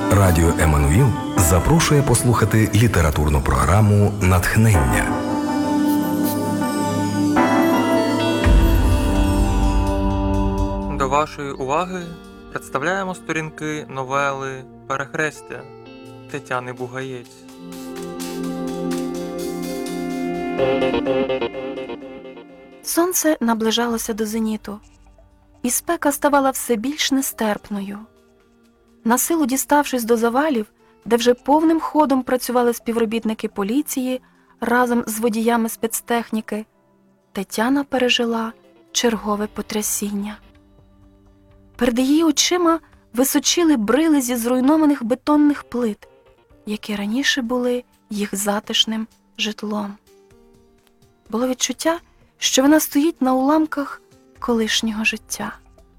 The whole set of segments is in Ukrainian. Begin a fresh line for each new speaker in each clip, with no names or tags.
Радіо Еммануїл запрошує послухати літературну програму «Натхнення».
До вашої уваги представляємо сторінки новели «Перехрестя» Тетяни Бугаєць.
Сонце наближалося до зеніту, і спека ставала все більш нестерпною. Насилу діставшись до завалів, де вже повним ходом працювали співробітники поліції разом з водіями спецтехніки, Тетяна пережила чергове потрясіння. Перед її очима височили брили зі зруйнованих бетонних плит, які раніше були їх затишним житлом. Було відчуття, що вона стоїть на уламках колишнього життя.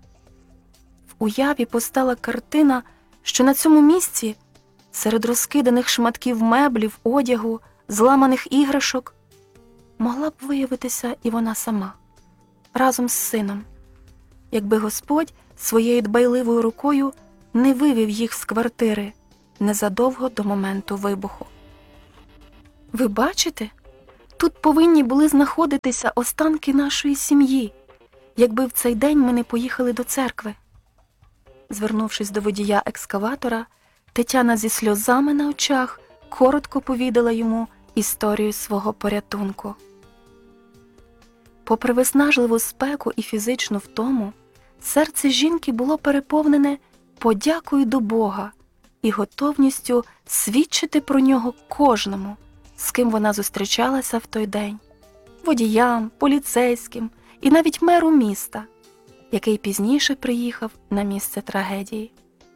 В уяві постала картина, що на цьому місці, серед розкиданих шматків меблів, одягу, зламаних іграшок, могла б виявитися і вона сама, разом з сином, якби Господь своєю дбайливою рукою не вивів їх з квартири незадовго до моменту вибуху. Ви бачите? Тут повинні були знаходитися останки нашої сім'ї, якби в цей день ми не поїхали до церкви. Звернувшись до водія екскаватора, Тетяна зі сльозами на очах коротко повідала йому історію свого порятунку. Попри виснажливу спеку і фізичну втому, серце жінки було переповнене подякою до Бога і готовністю свідчити про нього кожному, з ким вона зустрічалася в той день – водіям, поліцейським і навіть меру міста, який пізніше приїхав на місце трагедії.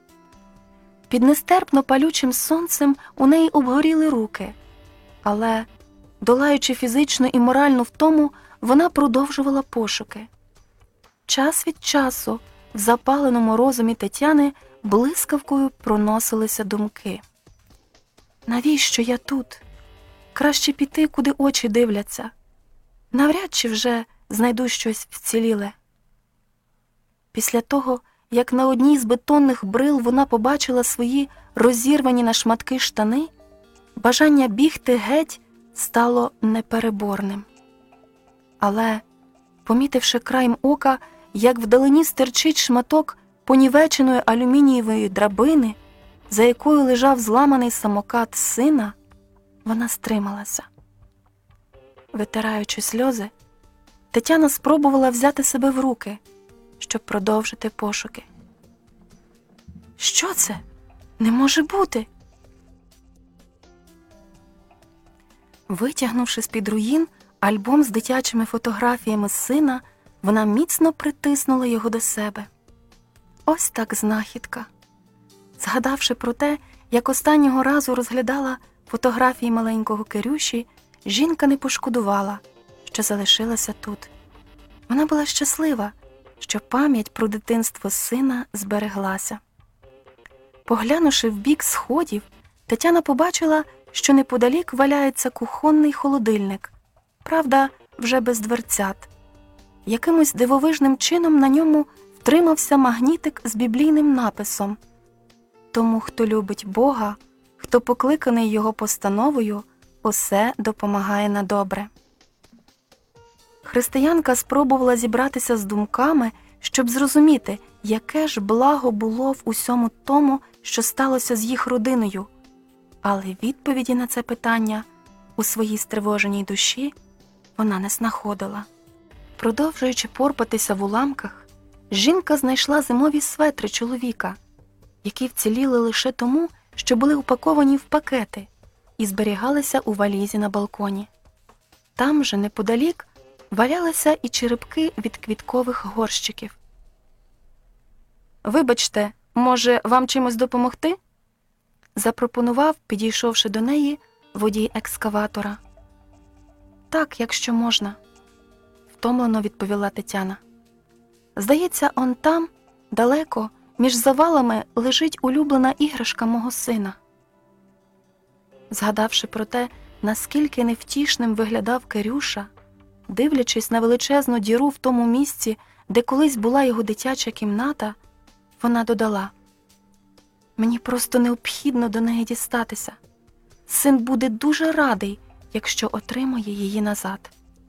Під нестерпно палючим сонцем у неї обгоріли руки, але, долаючи фізичну і моральну втому, вона продовжувала пошуки. Час від часу в запаленому розумі Тетяни блискавкою проносилися думки. Навіщо я тут? Краще піти, куди очі дивляться. Навряд чи вже знайду щось вціліле. Після того, як на одній з бетонних брил вона побачила свої розірвані на шматки штани, бажання бігти геть стало непереборним. Але, помітивши краєм ока, як вдалині стирчить шматок понівеченої алюмінієвої драбини, за якою лежав зламаний самокат сина, вона стрималася. Витираючи сльози, Тетяна спробувала взяти себе в руки, щоб продовжити пошуки. Що це? Не може бути! Витягнувши з-під руїн альбом з дитячими фотографіями сина, вона міцно притиснула його до себе. Ось так знахідка. Згадавши про те, як останнього разу розглядала фотографії маленького Кирюші, жінка не пошкодувала, що залишилася тут. Вона була щаслива, що пам'ять про дитинство сина збереглася. Поглянувши в бік сходів, Тетяна побачила, що неподалік валяється кухонний холодильник, правда, вже без дверцят. Якимось дивовижним чином на ньому втримався магнітик з біблійним написом: «Тому, хто любить Бога, хто покликаний Його постановою, усе допомагає на добре». Християнка спробувала зібратися з думками, щоб зрозуміти, яке ж благо було в усьому тому, що сталося з їх родиною. Але відповіді на це питання у своїй стривоженій душі вона не знаходила. Продовжуючи порпатися в уламках, жінка знайшла зимові светри чоловіка, які вціліли лише тому, що були упаковані в пакети і зберігалися у валізі на балконі. Там же, неподалік, валялися і черепки від квіткових горщиків. «Вибачте, може, вам чимось допомогти?» – запропонував, підійшовши до неї, водій екскаватора. «Так, якщо можна», – втомлено відповіла Тетяна. «Здається, он там, далеко, між завалами лежить улюблена іграшка мого сина». Згадавши про те, наскільки невтішним виглядав Кирюша, дивлячись на величезну діру в тому місці, де колись була його дитяча кімната, вона додала: Мені просто необхідно до неї дістатися. Син буде дуже радий, якщо отримає її назад».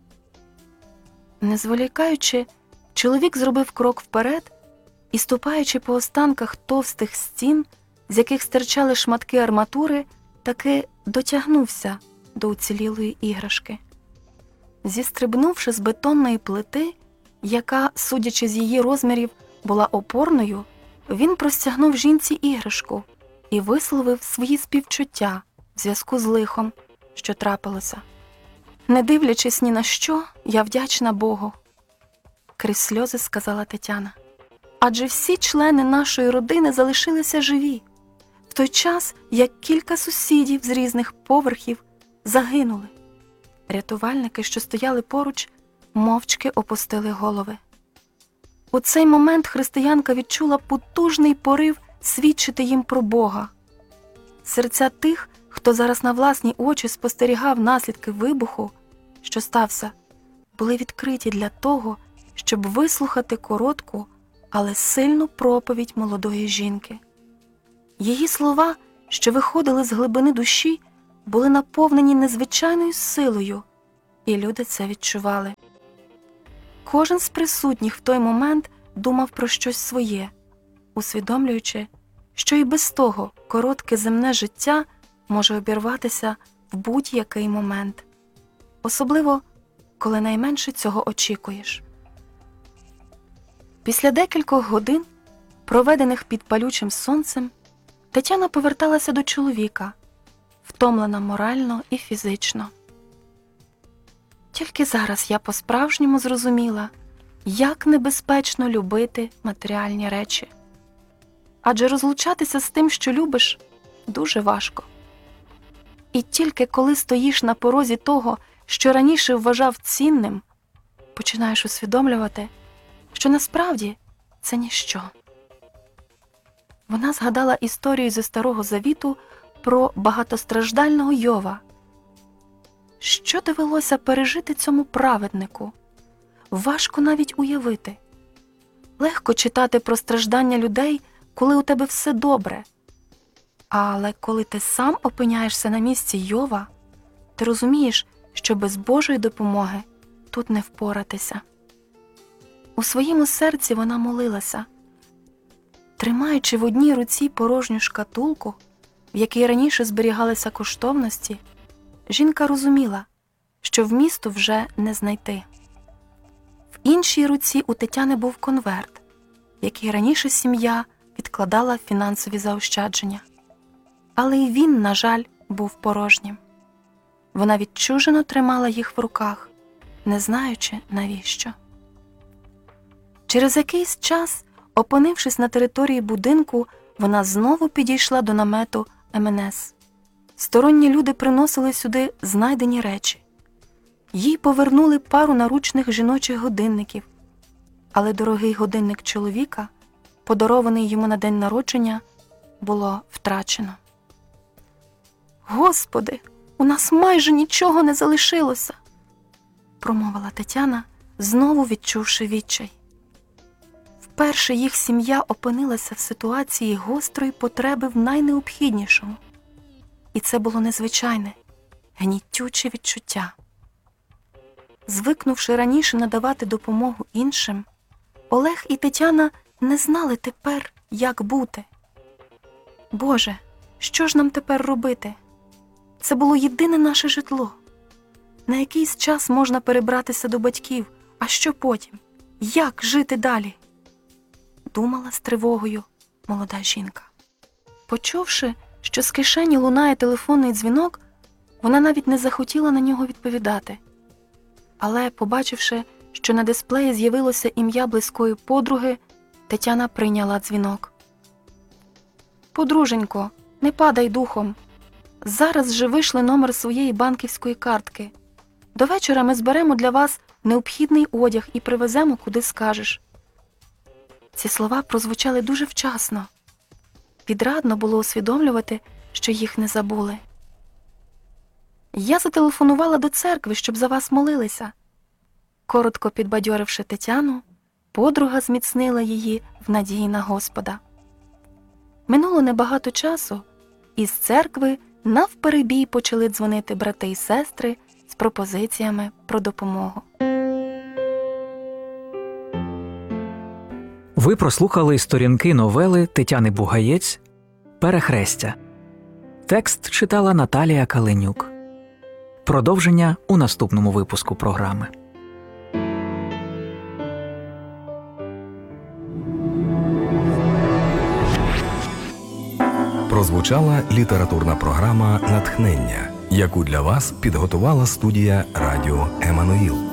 Не зволікаючи, чоловік зробив крок вперед і, ступаючи по останках товстих стін, з яких стирчали шматки арматури, таки дотягнувся до уцілілої іграшки. Зістрибнувши з бетонної плити, яка, судячи з її розмірів, була опорною, він простягнув жінці іграшку і висловив свої співчуття в зв'язку з лихом, що трапилося. «Не дивлячись ні на що, я вдячна Богу», – крізь сльози сказала Тетяна. «Адже всі члени нашої родини залишилися живі, в той час, як кілька сусідів з різних поверхів загинули». Рятувальники, що стояли поруч, мовчки опустили голови. У цей момент християнка відчула потужний порив свідчити їм про Бога. Серця тих, хто зараз на власні очі спостерігав наслідки вибуху, що стався, були відкриті для того, щоб вислухати коротку, але сильну проповідь молодої жінки. Її слова, що виходили з глибини душі, були наповнені незвичайною силою, і люди це відчували. Кожен з присутніх в той момент думав про щось своє, усвідомлюючи, що і без того коротке земне життя може обірватися в будь-який момент, особливо, коли найменше цього очікуєш. Після декількох годин, проведених під палючим сонцем, Тетяна поверталася до чоловіка, втомлена морально і фізично. Тільки зараз я по-справжньому зрозуміла, як небезпечно любити матеріальні речі. Адже розлучатися з тим, що любиш, дуже важко. І тільки коли стоїш на порозі того, що раніше вважав цінним, починаєш усвідомлювати, що насправді це ніщо. Вона згадала історію зі Старого Завіту про багатостраждального Йова. Що довелося пережити цьому праведнику? Важко навіть уявити. Легко читати про страждання людей, коли у тебе все добре. Але коли ти сам опиняєшся на місці Йова, ти розумієш, що без Божої допомоги тут не впоратися. У своєму серці вона молилася. Тримаючи в одній руці порожню шкатулку, в якій раніше зберігалися коштовності, жінка розуміла, що вмісту вже не знайти. В іншій руці у Тетяни був конверт, в який раніше сім'я відкладала фінансові заощадження. Але й він, на жаль, був порожнім. Вона відчужено тримала їх в руках, не знаючи, навіщо. Через якийсь час, опинившись на території будинку, вона знову підійшла до намету МНС. Сторонні люди приносили сюди знайдені речі. Їй повернули пару наручних жіночих годинників, але дорогий годинник чоловіка, подарований йому на день народження, було втрачено. «Господи, у нас майже нічого не залишилося», – промовила Тетяна, знову відчувши відчай. Вперше їх сім'я опинилася в ситуації гострої потреби в найнеобхіднішому. І це було незвичайне, гнітюче відчуття. Звикнувши раніше надавати допомогу іншим, Олег і Тетяна не знали тепер, як бути. «Боже, що ж нам тепер робити? Це було єдине наше житло. На якийсь час можна перебратися до батьків, а що потім? Як жити далі?» Думала з тривогою молода жінка. Почувши, що з кишені лунає телефонний дзвінок, вона навіть не захотіла на нього відповідати. Але, побачивши, що на дисплеї з'явилося ім'я близької подруги, Тетяна прийняла дзвінок. «Подруженько, не падай духом. Зараз же вийшли номер своєї банківської картки. До вечора ми зберемо для вас необхідний одяг і привеземо, куди скажеш». Ці слова прозвучали дуже вчасно. Відрадно було усвідомлювати, що їх не забули. «Я зателефонувала до церкви, щоб за вас молилися». Коротко підбадьоривши Тетяну, подруга зміцнила її в надії на Господа. Минуло небагато часу, і з церкви навперебій почали дзвонити брати й сестри з пропозиціями про допомогу.
Ви прослухали сторінки новели Тетяни Бугаєць «Перехрестя». Текст читала Наталія Каленюк. Продовження у наступному випуску програми.
Прозвучала літературна програма «Натхнення», яку для вас підготувала студія «Радіо Еммануїл».